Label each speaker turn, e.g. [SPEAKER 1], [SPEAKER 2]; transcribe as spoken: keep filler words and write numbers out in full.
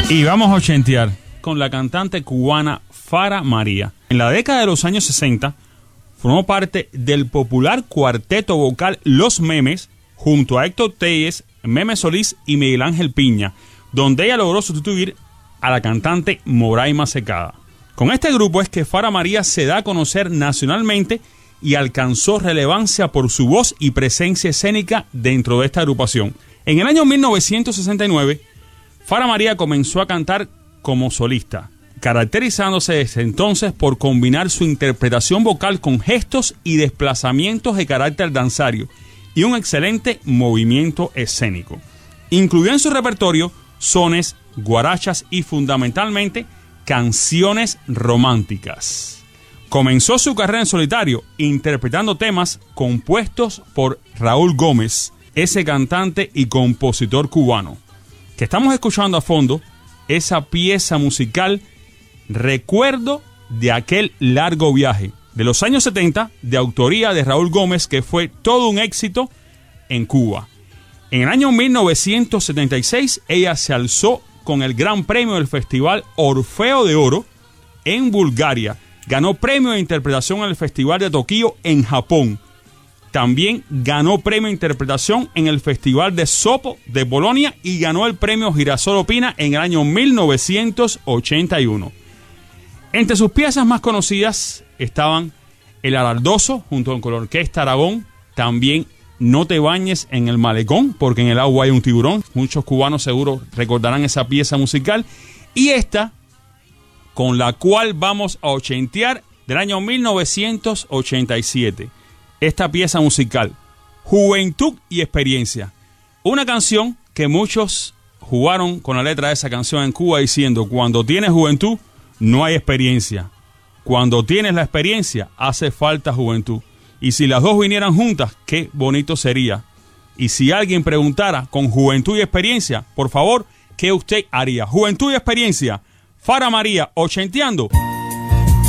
[SPEAKER 1] Y vamos a ochentear con la cantante cubana Fara María. En la década de los años sesenta formó parte del popular cuarteto vocal Los Memes junto a Héctor Tellez, Meme Solís y Miguel Ángel Piña, donde ella logró sustituir a la cantante Moraima Secada. Con este grupo es que Fara María se da a conocer nacionalmente y alcanzó relevancia por su voz y presencia escénica dentro de esta agrupación. En el año mil novecientos sesenta y nueve, Fara María comenzó a cantar como solista, caracterizándose desde entonces por combinar su interpretación vocal con gestos y desplazamientos de carácter danzario y un excelente movimiento escénico. Incluyó en su repertorio sones, guarachas y fundamentalmente canciones románticas. Comenzó su carrera en solitario interpretando temas compuestos por Raúl Gómez, ese cantante y compositor cubano, que estamos escuchando a fondo esa pieza musical Recuerdo de aquel largo viaje de los años setenta, de autoría de Raúl Gómez, que fue todo un éxito en Cuba. En el año mil novecientos setenta y seis ella se alzó con el gran premio del Festival Orfeo de Oro en Bulgaria. Ganó premio de interpretación en el Festival de Tokio en Japón. También ganó premio de interpretación en el Festival de Sopo de Polonia y ganó el premio Girasol Opina en el año mil novecientos ochenta y uno. Entre sus piezas más conocidas estaban El Araldoso junto con la Orquesta Aragón, también No te bañes en el malecón porque en el agua hay un tiburón. Muchos cubanos seguro recordarán esa pieza musical. Y esta, con la cual vamos a ochentear, del año mil novecientos ochenta y siete. Esta pieza musical, Juventud y Experiencia. Una canción que muchos jugaron con la letra de esa canción en Cuba diciendo: cuando tienes juventud, no hay experiencia. Cuando tienes la experiencia, hace falta juventud. Y si las dos vinieran juntas, qué bonito sería. Y si alguien preguntara con juventud y experiencia, por favor, ¿qué usted haría? Juventud y experiencia. Fara María, ochenteando.